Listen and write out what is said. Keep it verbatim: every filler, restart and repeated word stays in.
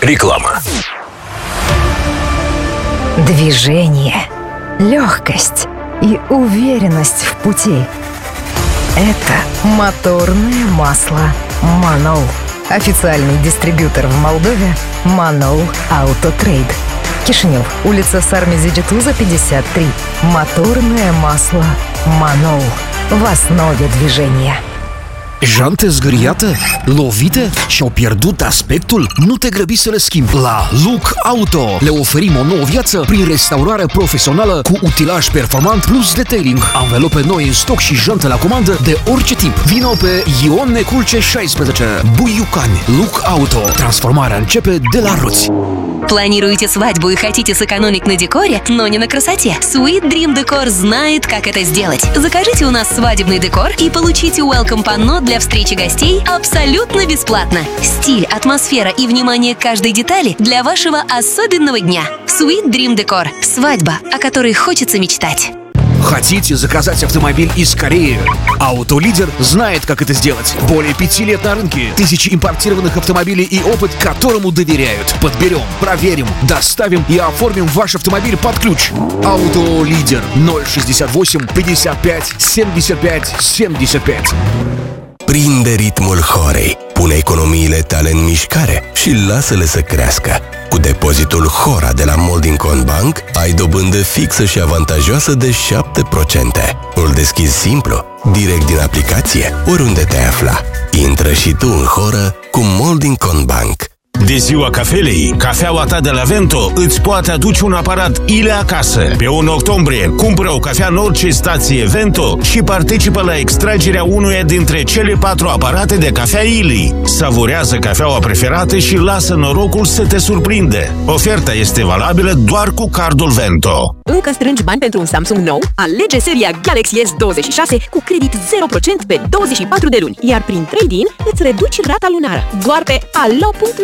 Реклама. Движение, легкость и уверенность в пути. Это моторное масло Манол. Официальный дистрибьютор в Молдове Манол Автотрейд. Кишинев, улица Сармезидитуза, пятьдесят три. Моторное масло Манол. В основе движения. Jante zgâriată? Lovite? Și-au pierdut aspectul? Nu te grăbi să le schimbi. La Look Auto le oferim o nouă viață prin restaurare profesională cu utilaj performant plus detailing, anvelope noi în stoc și jante la comandă de orice tip. Vino pe Ion Neculce șaisprezece, Buiucani. Look Auto. Transformarea începe de la roți. Планируете свадьбу и хотите сэкономить на декоре, но не на красоте? Sweet Dream Decor знает, как это сделать. Закажите у нас свадебный декор и получите welcome панно для встречи гостей абсолютно бесплатно. Стиль, атмосфера и внимание к каждой детали для вашего особенного дня. Sweet Dream Decor. Свадьба, о которой хочется мечтать. Хотите заказать автомобиль из Кореи? Автолидер знает, как это сделать. Более пяти лет на рынке, тысячи импортированных автомобилей и опыт, которому доверяют. Подберем, проверим, доставим и оформим ваш автомобиль под ключ. Автолидер ноль шестьдесят восемь пятьдесят пять семьдесят пять семьдесят пять. Prinde ritmul Horei, pune economiile tale în mișcare și lasă-le să crească. Cu depozitul Hora de la Moldingcon Bank ai dobândă fixă și avantajoasă de șapte la sută. Îl deschizi simplu, direct din aplicație, oriunde te afla. Intră și tu în Hora cu Moldingcon Bank. De ziua cafelei, cafeaua ta de la Vento îți poate aduce un aparat Ile acasă. Pe unu octombrie, cumpără o cafea în orice stație Vento și participă la extragerea unuia dintre cele patru aparate de cafea Ili. Savurează cafeaua preferată și lasă norocul să te surprinde. Oferta este valabilă doar cu cardul Vento. Încă strângi bani pentru un Samsung nou? Alege seria Galaxy S douăzeci și șase cu credit zero la sută pe douăzeci și patru de luni, iar prin trade-in îți reduci rata lunară. Doar pe alo punct